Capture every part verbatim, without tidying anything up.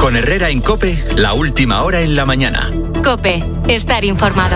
Con Herrera en COPE, la última hora en la mañana. COPE, estar informado.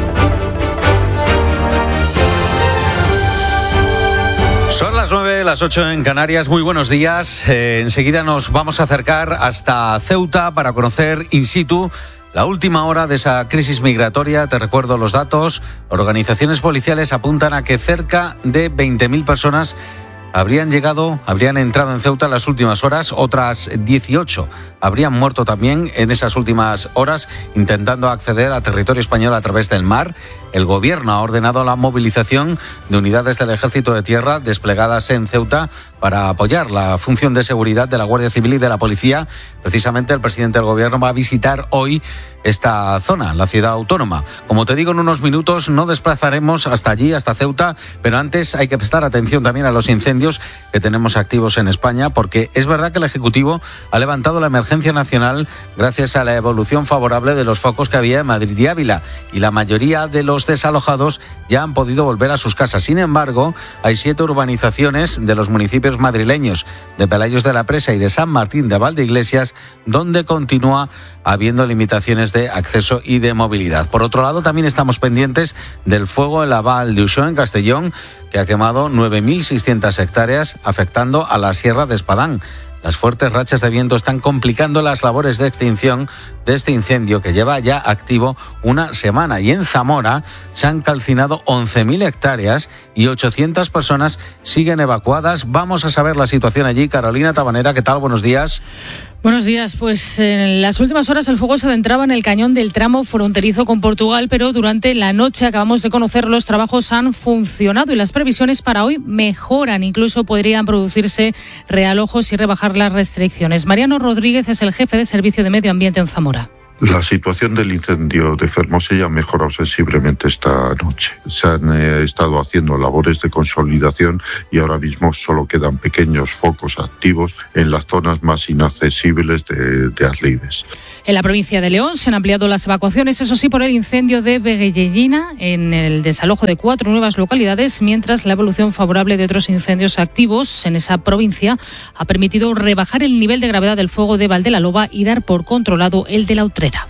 Son las nueve, las ocho en Canarias. Muy buenos días. Eh, enseguida nos vamos a acercar hasta Ceuta para conocer in situ la última hora de esa crisis migratoria. Te recuerdo los datos. Organizaciones policiales apuntan a que cerca de veinte mil personas habrían llegado, habrían entrado en Ceuta en las últimas horas. Otras dieciocho habrían muerto también en esas últimas horas intentando acceder a territorio español a través del mar. El gobierno ha ordenado la movilización de unidades del Ejército de Tierra desplegadas en Ceuta para apoyar la función de seguridad de la Guardia Civil y de la Policía. Precisamente el presidente del gobierno va a visitar hoy esta zona, la ciudad autónoma. Como te digo, en unos minutos no desplazaremos hasta allí, hasta Ceuta, pero antes hay que prestar atención también a los incendios que tenemos activos en España, porque es verdad que el Ejecutivo ha levantado la emergencia nacional gracias a la evolución favorable de los focos que había en Madrid y Ávila, y la mayoría de los desalojados ya han podido volver a sus casas. Sin embargo, hay siete urbanizaciones de los municipios madrileños de Pelayos de la Presa y de San Martín de Valdeiglesias donde continúa habiendo limitaciones de acceso y de movilidad. Por otro lado, también estamos pendientes del fuego en la Val d'Uixó, en Castellón, que ha quemado nueve mil seiscientas hectáreas, afectando a la Sierra de Espadán. Las fuertes rachas de viento están complicando las labores de extinción de este incendio que lleva ya activo una semana. Y en Zamora se han calcinado once mil hectáreas y ochocientas personas siguen evacuadas. Vamos a saber la situación allí. Carolina Tabanera, ¿qué tal? Buenos días. Buenos días. Pues en las últimas horas el fuego se adentraba en el cañón del tramo fronterizo con Portugal, pero durante la noche, acabamos de conocer, los trabajos han funcionado y las previsiones para hoy mejoran. Incluso podrían producirse realojos y rebajar las restricciones. Mariano Rodríguez es el jefe de Servicio de Medio Ambiente en Zamora. La situación del incendio de Fermosella ha mejorado sensiblemente esta noche. Se han eh, estado haciendo labores de consolidación y ahora mismo solo quedan pequeños focos activos en las zonas más inaccesibles de, de Arribes. En la provincia de León se han ampliado las evacuaciones, eso sí, por el incendio de Veguellina, en el desalojo de cuatro nuevas localidades, mientras la evolución favorable de otros incendios activos en esa provincia ha permitido rebajar el nivel de gravedad del fuego de Valdelaloba y dar por controlado el de la Utrera.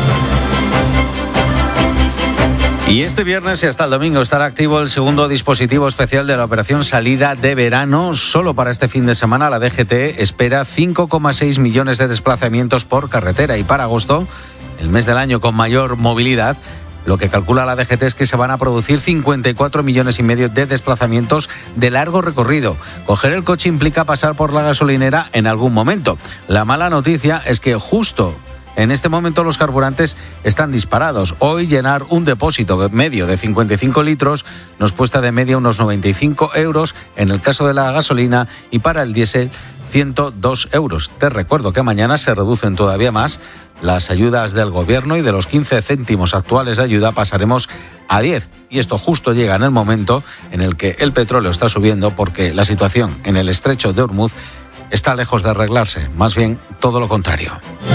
Y este viernes y hasta el domingo estará activo el segundo dispositivo especial de la operación Salida de Verano. Solo para este fin de semana la D G T espera cinco coma seis millones de desplazamientos por carretera, y para agosto, el mes del año con mayor movilidad, lo que calcula la D G T es que se van a producir cincuenta y cuatro millones y medio de desplazamientos de largo recorrido. Coger el coche implica pasar por la gasolinera en algún momento. La mala noticia es que justo en este momento los carburantes están disparados. Hoy llenar un depósito medio de cincuenta y cinco litros nos cuesta de media unos noventa y cinco euros en el caso de la gasolina, y para el diésel ciento dos euros. Te recuerdo que mañana se reducen todavía más las ayudas del gobierno y de los quince céntimos actuales de ayuda pasaremos a diez. Y esto justo llega en el momento en el que el petróleo está subiendo, porque la situación en el estrecho de Hormuz está lejos de arreglarse, más bien todo lo contrario.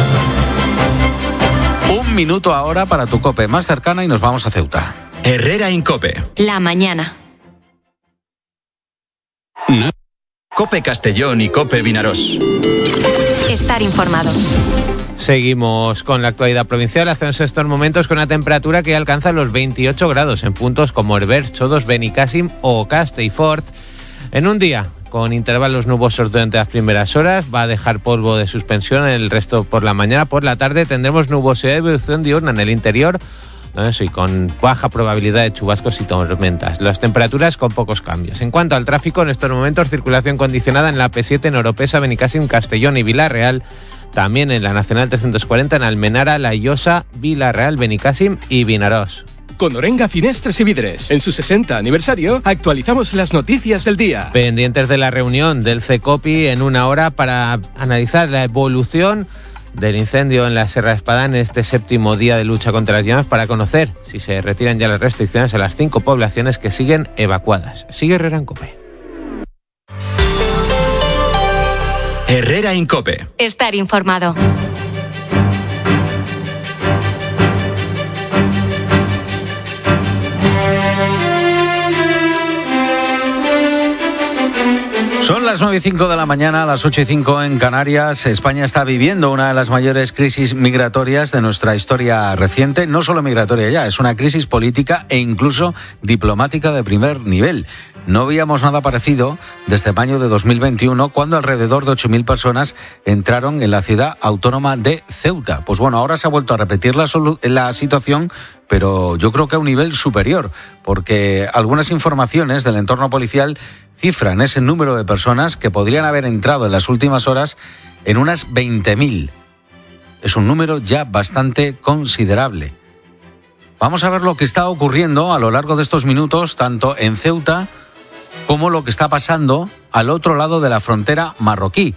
Un minuto ahora para tu COPE más cercana y nos vamos a Ceuta. Herrera en COPE. La mañana. No. COPE Castellón y COPE Vinarós. Estar informado. Seguimos con la actualidad provincial. Hacemos estos momentos con una temperatura que alcanza los veintiocho grados en puntos como Herbers, Chodos, Benicàssim o Castellfort. En un día con intervalos nubosos durante las primeras horas, va a dejar polvo de suspensión en el resto por la mañana. Por la tarde tendremos nubosidad de evolución diurna en el interior, eso, y con baja probabilidad de chubascos y tormentas. Las temperaturas con pocos cambios. En cuanto al tráfico, en estos momentos circulación condicionada en la P siete en Oropesa, Benicàssim, Castellón y Vila-real. También en la Nacional trescientos cuarenta en Almenara, La Llosa, Vila-real, Benicàssim y Vinarós. Con Orenga Finestres y Vidres. En su sesenta aniversario, actualizamos las noticias del día. Pendientes de la reunión del CECOPI en una hora para analizar la evolución del incendio en la Sierra de Espadán en este séptimo día de lucha contra las llamas, para conocer si se retiran ya las restricciones a las cinco poblaciones que siguen evacuadas. Sigue Herrera en COPE. Herrera en COPE. Estar informado. Son las nueve y cinco de la mañana, las ocho y cinco en Canarias. España está viviendo una de las mayores crisis migratorias de nuestra historia reciente. No solo migratoria ya, es una crisis política e incluso diplomática de primer nivel. No veíamos nada parecido desde mayo de dos mil veintiuno, cuando alrededor de ocho mil personas entraron en la ciudad autónoma de Ceuta. Pues bueno, ahora se ha vuelto a repetir la, solu- la situación, pero yo creo que a un nivel superior, porque algunas informaciones del entorno policial cifran ese número de personas que podrían haber entrado en las últimas horas en unas veinte mil. Es un número ya bastante considerable. Vamos a ver lo que está ocurriendo a lo largo de estos minutos, tanto en Ceuta como lo que está pasando al otro lado de la frontera marroquí,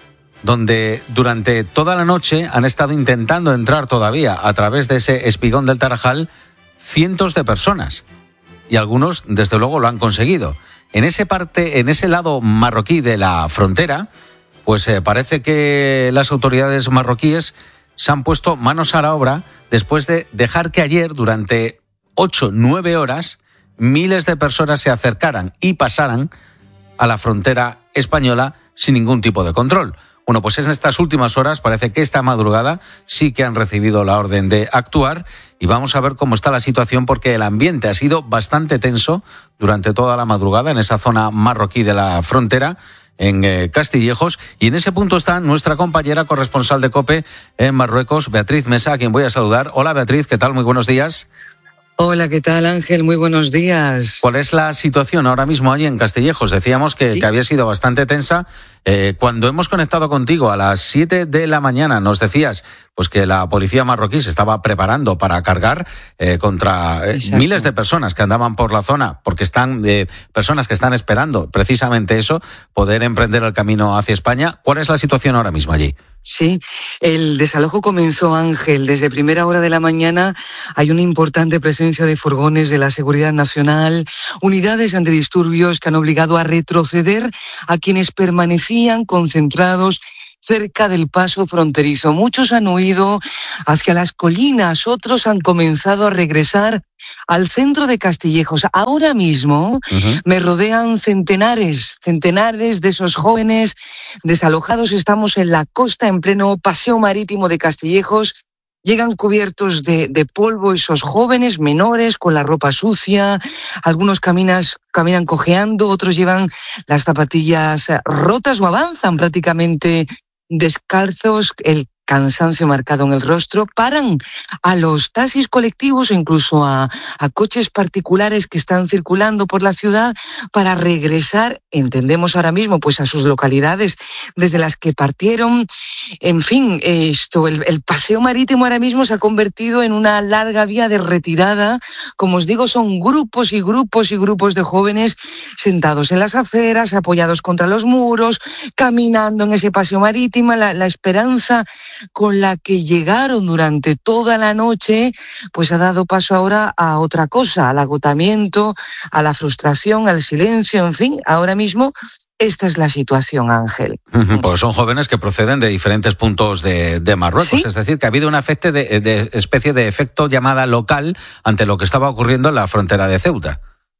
donde durante toda la noche han estado intentando entrar todavía a través de ese espigón del Tarajal cientos de personas, y algunos desde luego lo han conseguido. En ese parte, en ese lado marroquí de la frontera, pues eh, parece que las autoridades marroquíes se han puesto manos a la obra después de dejar que ayer, durante ocho, nueve horas, miles de personas se acercaran y pasaran a la frontera española sin ningún tipo de control. Bueno, pues en estas últimas horas parece que esta madrugada sí que han recibido la orden de actuar, y vamos a ver cómo está la situación, porque el ambiente ha sido bastante tenso durante toda la madrugada en esa zona marroquí de la frontera, en eh, Castillejos, y en ese punto está nuestra compañera corresponsal de COPE en Marruecos, Beatriz Mesa, a quien voy a saludar. Hola Beatriz, ¿qué tal? Muy buenos días. Hola, ¿qué tal, Ángel? Muy buenos días. ¿Cuál es la situación ahora mismo allí en Castillejos? Decíamos que, ¿Sí? que había sido bastante tensa. Eh, cuando hemos conectado contigo a las siete de la mañana, nos decías pues que la policía marroquí se estaba preparando para cargar eh, contra eh, miles de personas que andaban por la zona, porque están eh, personas que están esperando precisamente eso, poder emprender el camino hacia España. ¿Cuál es la situación ahora mismo allí? Sí, el desalojo comenzó, Ángel. Desde primera hora de la mañana hay una importante presencia de furgones de la Seguridad Nacional, unidades antidisturbios que han obligado a retroceder a quienes permanecían concentrados cerca del paso fronterizo. Muchos han huido hacia las colinas, otros han comenzado a regresar al centro de Castillejos. Ahora mismo uh-huh. me rodean centenares, centenares de esos jóvenes desalojados. Estamos en la costa, en pleno paseo marítimo de Castillejos. Llegan cubiertos de, de polvo esos jóvenes menores con la ropa sucia. Algunos caminas, caminan cojeando, otros llevan las zapatillas rotas o avanzan prácticamente descalzos, el cansancio marcado en el rostro. Paran a los taxis colectivos o incluso a, a coches particulares que están circulando por la ciudad para regresar, entendemos ahora mismo, pues a sus localidades desde las que partieron. En fin, esto, el, el paseo marítimo ahora mismo se ha convertido en una larga vía de retirada. Como os digo, son grupos y grupos y grupos de jóvenes sentados en las aceras, apoyados contra los muros, caminando en ese paseo marítimo. La, la esperanza con la que llegaron durante toda la noche, pues ha dado paso ahora a otra cosa, al agotamiento, a la frustración, al silencio, en fin, ahora mismo esta es la situación, Ángel. Pues son jóvenes que proceden de diferentes puntos de, de Marruecos, ¿sí? Es decir, que ha habido una efecto de, de especie de efecto llamada local ante lo que estaba ocurriendo en la frontera de Ceuta.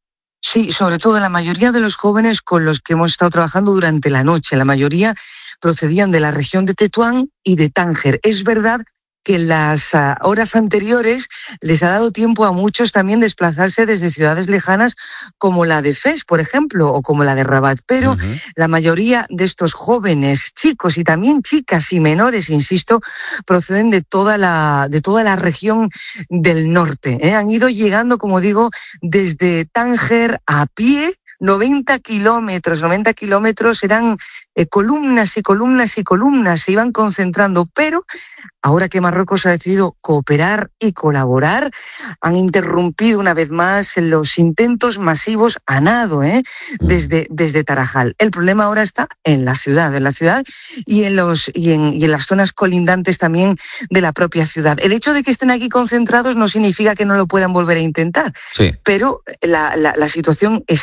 Sí, sobre todo la mayoría de los jóvenes con los que hemos estado trabajando durante la noche, la mayoría procedían de la región de Tetuán y de Tánger. Es verdad que en las uh, horas anteriores les ha dado tiempo a muchos también desplazarse desde ciudades lejanas como la de Fez, por ejemplo, o como la de Rabat, pero uh-huh. la mayoría de estos jóvenes, chicos y también chicas y menores, insisto, proceden de toda la, de toda la región del norte, ¿eh? Han ido llegando, como digo, desde Tánger a pie, noventa kilómetros, noventa kilómetros, eran eh, columnas y columnas y columnas, se iban concentrando, pero ahora que Marruecos ha decidido cooperar y colaborar, han interrumpido una vez más los intentos masivos a nado, ¿eh? desde, desde Tarajal. El problema ahora está en la ciudad, en la ciudad y en, los, y, en, y en las zonas colindantes también de la propia ciudad. El hecho de que estén aquí concentrados no significa que no lo puedan volver a intentar, sí. pero la, la, la situación es esta.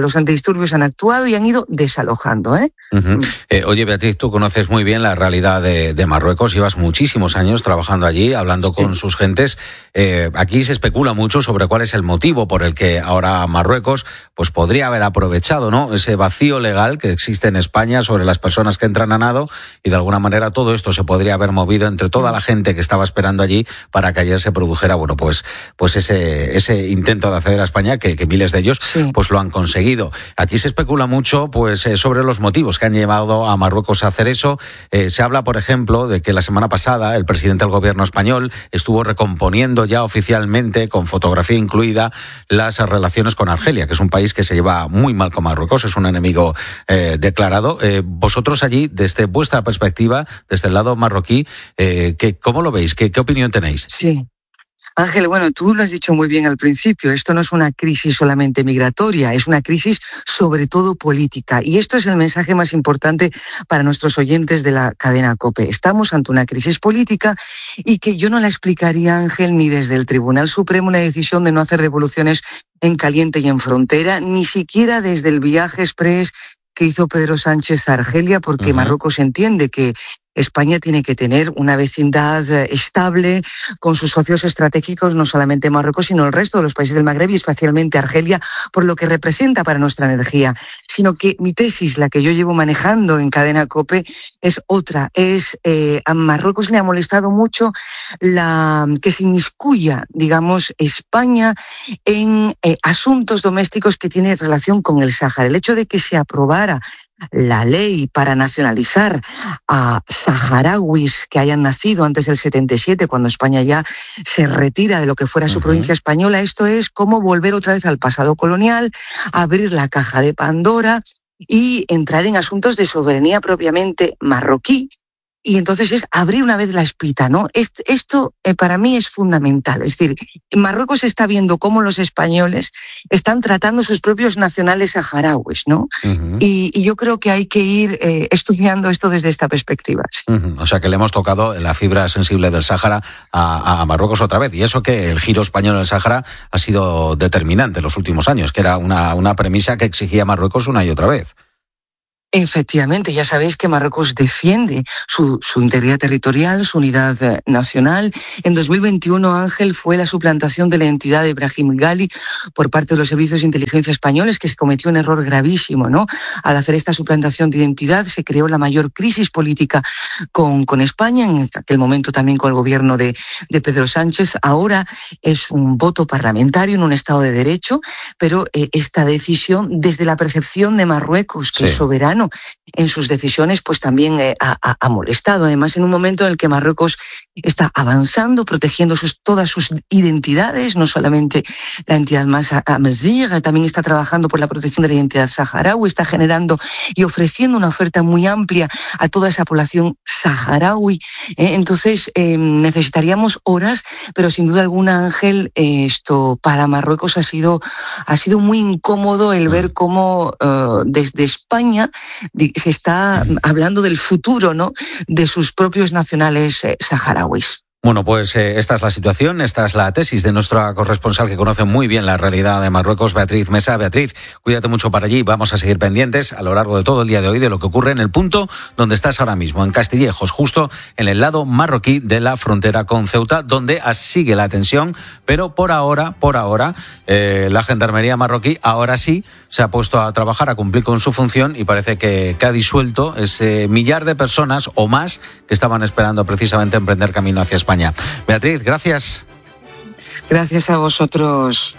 los antidisturbios han actuado y han ido desalojando, ¿eh? Uh-huh. Eh, oye, Beatriz, tú conoces muy bien la realidad de, de Marruecos, llevas muchísimos años trabajando allí, hablando sí. con sus gentes. Eh, aquí se especula mucho sobre cuál es el motivo por el que ahora Marruecos pues podría haber aprovechado, ¿no?, ese vacío legal que existe en España sobre las personas que entran a nado, y de alguna manera todo esto se podría haber movido entre toda la gente que estaba esperando allí para que ayer se produjera, bueno, pues, pues ese, ese intento de acceder a España que, que miles de ellos sí. pues lo han conseguido. Aquí se especula mucho pues eh, sobre los motivos que han llevado a Marruecos a hacer eso. Eh, se habla, por ejemplo, de que la semana pasada el presidente del gobierno español estuvo recomponiendo ya oficialmente, con fotografía incluida, las relaciones con Argelia, que es un país que se lleva muy mal con Marruecos, es un enemigo eh, declarado. Eh, vosotros allí, desde vuestra perspectiva, desde el lado marroquí, eh, ¿qué, ¿cómo lo veis? ¿Qué, qué opinión tenéis? Sí. Ángel, bueno, tú lo has dicho muy bien al principio, esto no es una crisis solamente migratoria, es una crisis sobre todo política, y esto es el mensaje más importante para nuestros oyentes de la cadena COPE. Estamos ante una crisis política y que yo no la explicaría, Ángel, ni desde el Tribunal Supremo una decisión de no hacer devoluciones en caliente y en frontera, ni siquiera desde el viaje express que hizo Pedro Sánchez a Argelia, porque uh-huh. Marruecos entiende que España tiene que tener una vecindad estable con sus socios estratégicos, no solamente Marruecos, sino el resto de los países del Magreb y especialmente Argelia, por lo que representa para nuestra energía. Sino que mi tesis, la que yo llevo manejando en Cadena COPE, es otra. Es eh, a Marruecos le ha molestado mucho la que se inmiscuya, digamos, España en eh, asuntos domésticos que tienen relación con el Sáhara. El hecho de que se aprobara la ley para nacionalizar a saharauis que hayan nacido antes del setenta y siete, cuando España ya se retira de lo que fuera su uh-huh. provincia española, esto es como volver otra vez al pasado colonial, abrir la caja de Pandora y entrar en asuntos de soberanía propiamente marroquí. Y entonces es abrir una vez la espita, ¿no? Esto eh, para mí es fundamental. Es decir, Marruecos está viendo cómo los españoles están tratando sus propios nacionales saharauis, ¿no? Uh-huh. Y, y yo creo que hay que ir eh, estudiando esto desde esta perspectiva. Uh-huh. O sea que le hemos tocado la fibra sensible del Sáhara a, a Marruecos otra vez. Y eso que el giro español en el Sáhara ha sido determinante en los últimos años, que era una, una premisa que exigía Marruecos una y otra vez. Efectivamente, ya sabéis que Marruecos defiende su, su integridad territorial, su unidad nacional. En dos mil veintiuno, Ángel, fue la suplantación de la entidad de Brahim Ghali por parte de los servicios de inteligencia españoles, que se cometió un error gravísimo, ¿no? Al hacer esta suplantación de identidad se creó la mayor crisis política con, con España, en aquel momento también con el gobierno de, de Pedro Sánchez. Ahora es un voto parlamentario en un Estado de Derecho, pero eh, esta decisión, desde la percepción de Marruecos, que sí. es soberano en sus decisiones, pues también eh, ha, ha molestado. Además, en un momento en el que Marruecos está avanzando, protegiendo sus, todas sus identidades, no solamente la entidad más amazigh, también está trabajando por la protección de la identidad saharaui, está generando y ofreciendo una oferta muy amplia a toda esa población saharaui. Eh, entonces, eh, necesitaríamos horas, pero sin duda alguna, Ángel, eh, esto para Marruecos ha sido, ha sido muy incómodo el ver cómo uh, desde España se está hablando del futuro, ¿no?, de sus propios nacionales eh, saharauis. Bueno, pues eh, esta es la situación, esta es la tesis de nuestra corresponsal que conoce muy bien la realidad de Marruecos, Beatriz Mesa. Beatriz, cuídate mucho para allí, vamos a seguir pendientes a lo largo de todo el día de hoy de lo que ocurre en el punto donde estás ahora mismo, en Castillejos, justo en el lado marroquí de la frontera con Ceuta, donde sigue la tensión, pero por ahora, por ahora, eh, la gendarmería marroquí ahora sí se ha puesto a trabajar, a cumplir con su función y parece que, que ha disuelto ese millar de personas o más que estaban esperando precisamente emprender camino hacia España. Beatriz, gracias. Gracias a vosotros.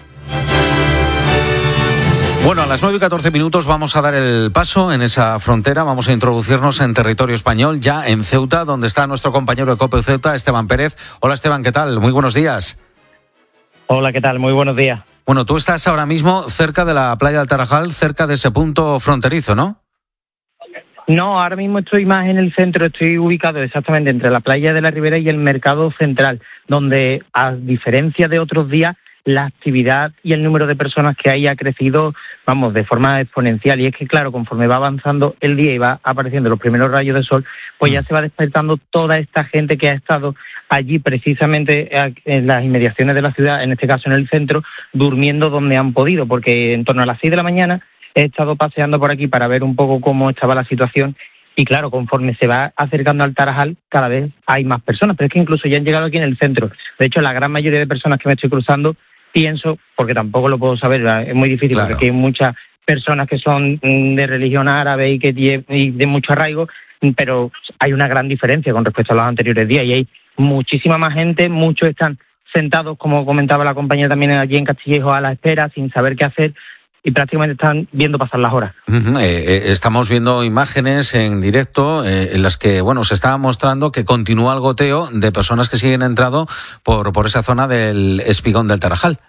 Bueno, a las nueve y catorce minutos vamos a dar el paso en esa frontera, vamos a introducirnos en territorio español, ya en Ceuta, donde está nuestro compañero de COPE Ceuta, Esteban Pérez. Hola Esteban, ¿qué tal? Muy buenos días. Hola, ¿qué tal? Muy buenos días. Bueno, tú estás ahora mismo cerca de la playa del Tarajal, cerca de ese punto fronterizo, ¿no? No, ahora mismo estoy más en el centro, estoy ubicado exactamente entre la playa de la Ribera y el mercado central, donde, a diferencia de otros días, la actividad y el número de personas que hay ha crecido, vamos, de forma exponencial. Y es que, claro, conforme va avanzando el día y va apareciendo los primeros rayos de sol, pues ya se va despertando toda esta gente que ha estado allí precisamente en las inmediaciones de la ciudad, en este caso en el centro, durmiendo donde han podido, porque en torno a las seis de la mañana he estado paseando por aquí para ver un poco cómo estaba la situación. Y claro, conforme se va acercando al Tarajal, cada vez hay más personas, pero es que incluso ya han llegado aquí en el centro. De hecho, la gran mayoría de personas que me estoy cruzando, pienso, porque tampoco lo puedo saber, es muy difícil, claro, porque hay muchas personas que son de religión árabe y que y de mucho arraigo, pero hay una gran diferencia con respecto a los anteriores días y hay muchísima más gente, muchos están sentados, como comentaba la compañera también allí en Castillejo, a la espera, sin saber qué hacer, y prácticamente están viendo pasar las horas. Uh-huh. Eh, eh, estamos viendo imágenes en directo eh, en las que, bueno, se está mostrando que continúa el goteo de personas que siguen entrando por, por esa zona del Espigón del Tarajal.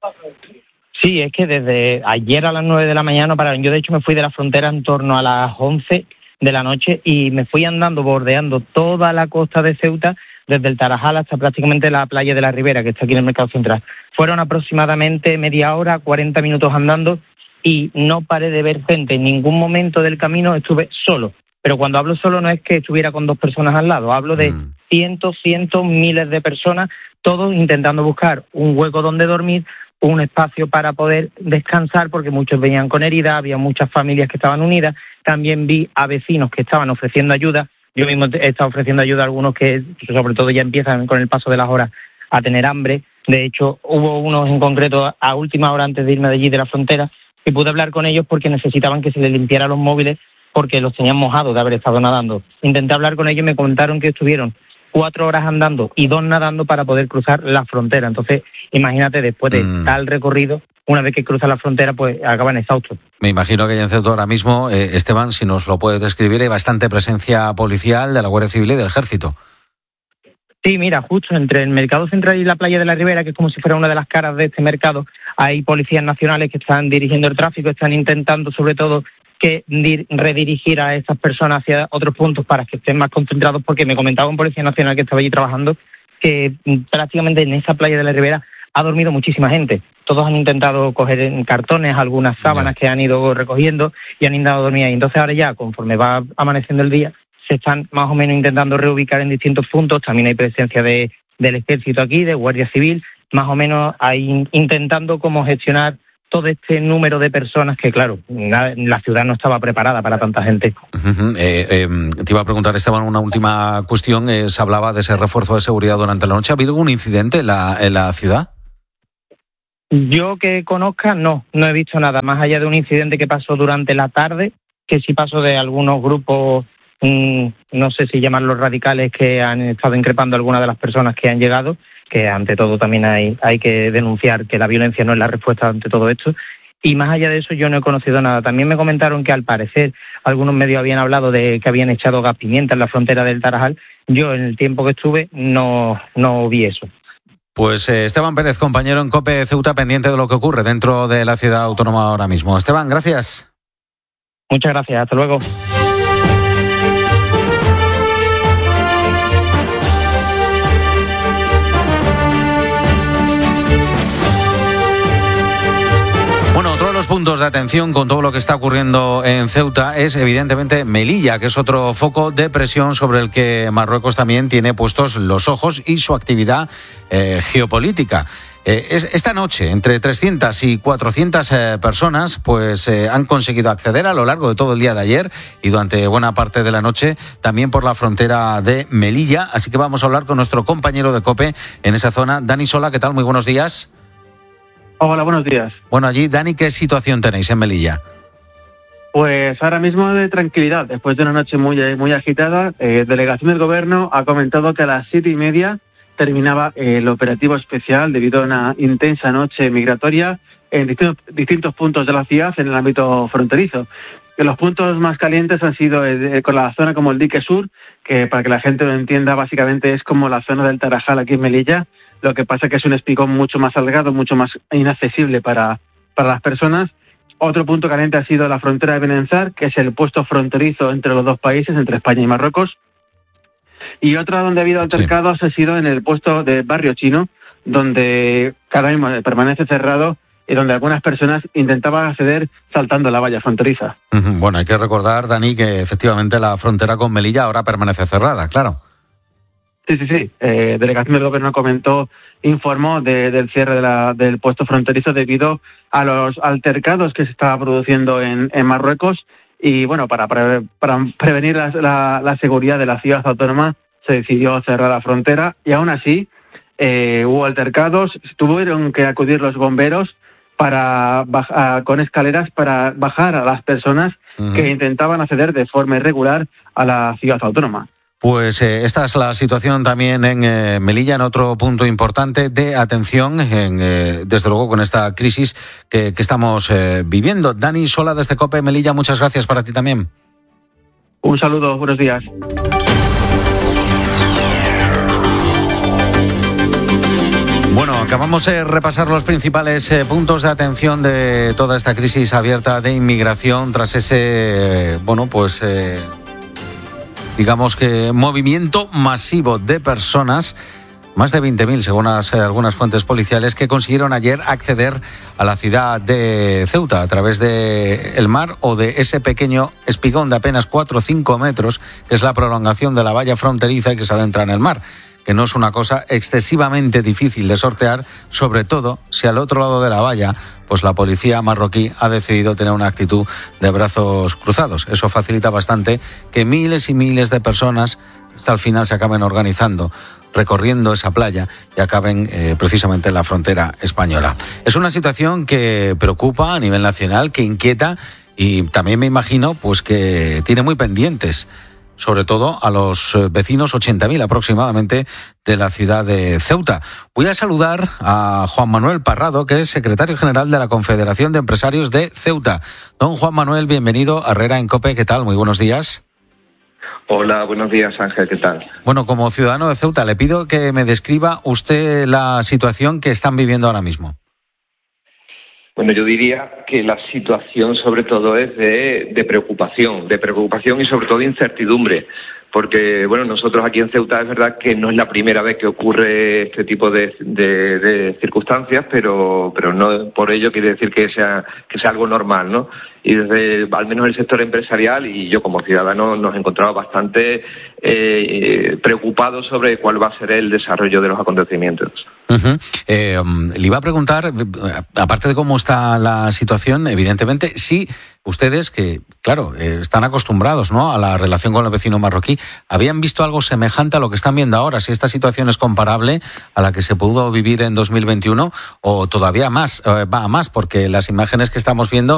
Sí, es que desde ayer a las nueve de la mañana no pararon. Yo, de hecho, me fui de la frontera en torno a las once de la noche y me fui andando, bordeando toda la costa de Ceuta, desde el Tarajal hasta prácticamente la playa de la Ribera, que está aquí en el Mercado Central. Fueron aproximadamente media hora, cuarenta minutos andando y no paré de ver gente. En ningún momento del camino estuve solo. Pero cuando hablo solo no es que estuviera con dos personas al lado, hablo de mm. cientos, cientos, miles de personas, todos intentando buscar un hueco donde dormir, un espacio para poder descansar, porque muchos venían con heridas, había muchas familias que estaban unidas. También vi a vecinos que estaban ofreciendo ayuda. Yo mismo he estado ofreciendo ayuda a algunos que, sobre todo, ya empiezan con el paso de las horas a tener hambre. De hecho, hubo unos en concreto a última hora antes de irme de allí, de la frontera, que pude hablar con ellos porque necesitaban que se les limpiara los móviles porque los tenían mojados de haber estado nadando. Intenté hablar con ellos y me comentaron que estuvieron cuatro horas andando y dos nadando para poder cruzar la frontera. Entonces, imagínate, después de mm. tal recorrido, una vez que cruzan la frontera, pues acaban exhaustos. Me imagino que en Ceuta ahora mismo, eh, Esteban, si nos lo puedes describir, hay bastante presencia policial de la Guardia Civil y del Ejército. Sí, mira, justo entre el Mercado Central y la playa de la Ribera, que es como si fuera una de las caras de este mercado, hay policías nacionales que están dirigiendo el tráfico, están intentando sobre todo que dir, redirigir a estas personas hacia otros puntos para que estén más concentrados, porque me comentaba un policía nacional que estaba allí trabajando que prácticamente en esa playa de la Ribera ha dormido muchísima gente. Todos han intentado coger en cartones algunas sábanas que han ido recogiendo y han intentado dormir ahí. Entonces ahora ya, conforme va amaneciendo el día, se están más o menos intentando reubicar en distintos puntos. También hay presencia de, del Ejército aquí, de Guardia Civil, más o menos ahí intentando como gestionar todo este número de personas que, claro, la, la ciudad no estaba preparada para tanta gente. Uh-huh. eh, eh, te iba a preguntar, Esteban, una última cuestión. Eh, se hablaba de ese refuerzo de seguridad durante la noche. ¿Ha habido algún incidente en la, en la ciudad? Yo que conozca, no, no he visto nada, más allá de un incidente que pasó durante la tarde, que sí pasó de algunos grupos, mmm, no sé si llamarlos radicales, que han estado increpando a algunas de las personas que han llegado, que ante todo también hay, hay que denunciar que la violencia no es la respuesta ante todo esto. Y más allá de eso yo no he conocido nada. También me comentaron que al parecer algunos medios habían hablado de que habían echado gas pimienta en la frontera del Tarajal. Yo en el tiempo que estuve no, no vi eso. Pues eh, Esteban Pérez, compañero en COPE Ceuta, pendiente de lo que ocurre dentro de la ciudad autónoma ahora mismo. Esteban, gracias. Muchas gracias, hasta luego. Bueno, otro de los puntos de atención con todo lo que está ocurriendo en Ceuta es evidentemente Melilla, que es otro foco de presión sobre el que Marruecos también tiene puestos los ojos y su actividad eh, geopolítica. Eh, es, esta noche, entre trescientas y cuatrocientas eh, personas pues eh, han conseguido acceder a lo largo de todo el día de ayer y durante buena parte de la noche también por la frontera de Melilla. Así que vamos a hablar con nuestro compañero de COPE en esa zona. Dani Sola, ¿qué tal? Muy buenos días. Hola, buenos días. Bueno, allí, Dani, ¿qué situación tenéis en Melilla? Pues ahora mismo de tranquilidad, después de una noche muy, muy agitada. Eh, delegación del Gobierno ha comentado que a las siete y media terminaba eh, el operativo especial debido a una intensa noche migratoria en distintos, distintos puntos de la ciudad en el ámbito fronterizo. Que los puntos más calientes han sido eh, con la zona como el Dique Sur, que para que la gente lo entienda, básicamente es como la zona del Tarajal aquí en Melilla. Lo que pasa es que es un espigón mucho más alargado, mucho más inaccesible para, para las personas. Otro punto caliente ha sido la frontera de Benenzar, que es el puesto fronterizo entre los dos países, entre España y Marruecos. Y otra donde ha habido altercados sí. ha sido en el puesto de Barrio Chino, donde cada mismo permanece cerrado y donde algunas personas intentaban acceder saltando la valla fronteriza. Bueno, hay que recordar, Dani, que efectivamente la frontera con Melilla ahora permanece cerrada, claro. Sí, sí, sí. Eh, delegación del Gobierno comentó, informó de, del cierre de la, del puesto fronterizo debido a los altercados que se estaba produciendo en, en Marruecos y, bueno, para, pre, para prevenir la, la, la seguridad de la ciudad autónoma se decidió cerrar la frontera y aún así eh, hubo altercados, tuvieron que acudir los bomberos para bajar, con escaleras para bajar a las personas uh-huh. que intentaban acceder de forma irregular a la ciudad autónoma. Pues eh, esta es la situación también en eh, Melilla, en otro punto importante de atención, en, eh, desde luego con esta crisis que, que estamos eh, viviendo. Dani Sola desde COPE Melilla, muchas gracias para ti también. Un saludo, buenos días. Bueno, acabamos de repasar los principales eh, puntos de atención de toda esta crisis abierta de inmigración tras ese, eh, bueno, pues... Eh, digamos que movimiento masivo de personas, más de veinte mil según las, eh, algunas fuentes policiales, que consiguieron ayer acceder a la ciudad de Ceuta a través del mar o de ese pequeño espigón de apenas cuatro o cinco metros, que es la prolongación de la valla fronteriza y que se adentra en el mar, que no es una cosa excesivamente difícil de sortear, sobre todo si al otro lado de la valla pues la policía marroquí ha decidido tener una actitud de brazos cruzados. Eso facilita bastante que miles y miles de personas hasta el final se acaben organizando, recorriendo esa playa y acaben eh, precisamente en la frontera española. Es una situación que preocupa a nivel nacional, que inquieta y también me imagino pues que tiene muy pendientes sobre todo a los vecinos, ochenta mil aproximadamente, de la ciudad de Ceuta. Voy a saludar a Juan Manuel Parrado, que es secretario general de la Confederación de Empresarios de Ceuta. Don Juan Manuel, bienvenido a Herrera en COPE. ¿Qué tal? Muy buenos días. Hola, buenos días, Ángel. ¿Qué tal? Bueno, como ciudadano de Ceuta, le pido que me describa usted la situación que están viviendo ahora mismo. Bueno, yo diría que la situación sobre todo es de, de preocupación, de preocupación y sobre todo de incertidumbre, porque bueno, nosotros aquí en Ceuta es verdad que no es la primera vez que ocurre este tipo de, de, de circunstancias, pero pero no por ello quiere decir que sea que sea algo normal, ¿no? Y desde al menos el sector empresarial y yo como ciudadano nos encontramos bastante eh, preocupados sobre cuál va a ser el desarrollo de los acontecimientos. Uh-huh. Eh, le iba a preguntar, aparte de cómo está la situación, evidentemente, sí, ustedes que, claro, eh, están acostumbrados, ¿no?, a la relación con el vecino marroquí, ¿habían visto algo semejante a lo que están viendo ahora? Si esta situación es comparable a la que se pudo vivir en dos mil veintiuno o todavía más, eh, va a más, porque las imágenes que estamos viendo